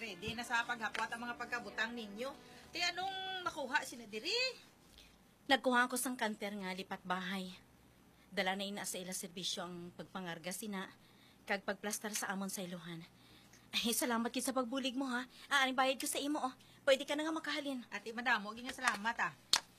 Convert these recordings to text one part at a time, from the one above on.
ready na sa paghapwat ang mga pagkabutang ninyo. Ti anong nakuha sina diri? Nagkuha ko sang kanter nga lipat bahay. Dala na ina sa ila serbisyo ang pagpangarga sina kag pagplastar sa amon sa iluhan. Ay, salamat kid sa pagbulig mo ha. Aaning bayad ko sa imo oh. Pwede ka na nga makahalin. Ati madamo, nga salamat ah.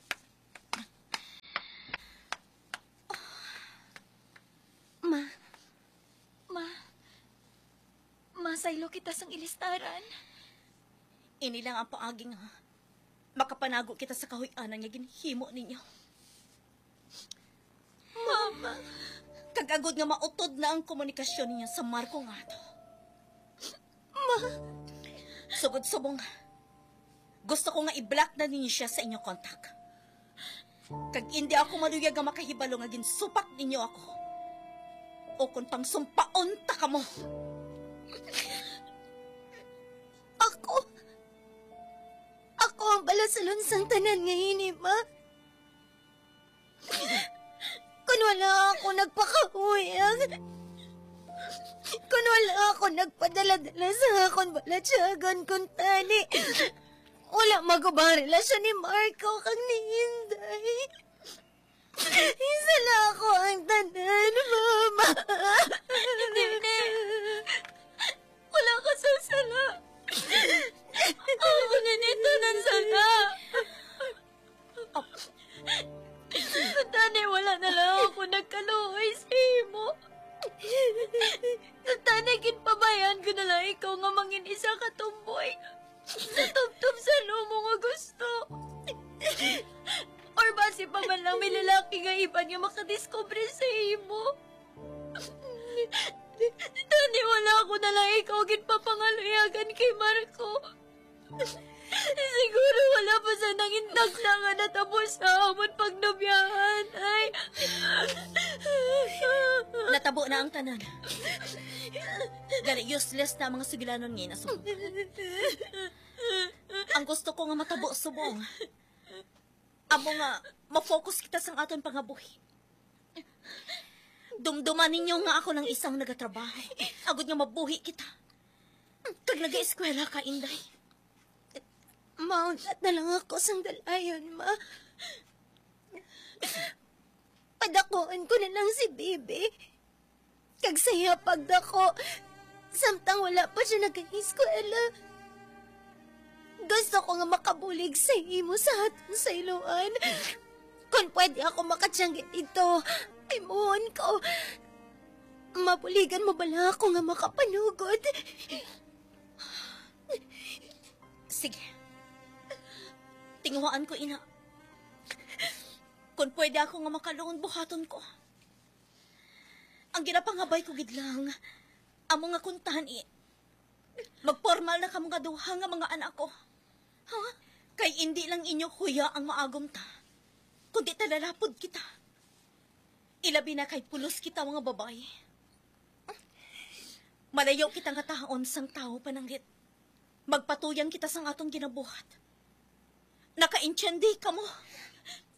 Masaylo kita sang ilistaran. Ini lang ang paaging ha. Makapanago kita sa kahuy-anan nga ginhimo ninyo. Mama. Kagagod nga mautod na ang komunikasyon ninyo sa Marco nga to. Sugod-subong. Gusto ko nga i-block na ninyo siya sa inyong kontak. Kag hindi ako maluyag nga makahibalo nga ginsupak ninyo ako. O kung pang sumpaon ta ka mo. Ako ang balasalon sang tanan ngayon, ma. Kung wala ako nagpakahuyag, kung wala ako nagpadala-dala sa akong balatsagan kung tani, wala magubang relasyon ni Marco kang ni Inday. Isa lang ako ang tanan, mama. Hindi. Wala ka sa sala. Ako na nito ng sala. Tani, wala na lang ako nagkaluoy sa imo. Tani, kinpabayan ko na lang ikaw nga mangin isa katumboy. Natubtob sa lumo nga gusto. Or basi pa man lang may lalaki nga iban nga makadiscover sa imo. Tani, wala ako na lang ikaw ginpapangaluyagan kay Marco. Siguro wala pa sa nangindag na nga natapos sa amon pagnobyahan. Ay. Natabo na ang tanan. Gani useless na ang mga sigilanon ngayon na subong. Ang gusto ko nga matabo subong. Amo nga, ma-focus kita sa aton pangabuhi. Dumduman ninyo nga ako ng isang nagatrabaho. Agod nga mabuhi kita. Kag nag-eskwela ka, Inday. Maunat na lang ako sang dalayon, ma. Padakuan ko na lang si Bibi. Kag saya pagdako, samtang wala pa siya nag-eskwela. Gusto ko nga makabulig sa imo sa aton sa iluan. Kung pwede ako makatsanggit dito, ay mohon ko. Mabuligan mo bala ako nga makapanugod. Sige. Tinguhaan ko, ina. Kung pwede ako nga makaluon, buhaton ko. Ang ginapangabay ko gidlang, amo nga kuntahan magpormal na ka mga duha nga mga anak ko. Ha? Kay hindi lang inyo huya ang maagom ta. Kundi talalapod kita. Ilabi na kay pulos kita mga babae. Malayaw kita nga taon sang tao pananggit. Magpatuyan kita sang atong ginabuhat. Naka-intyendi ka mo.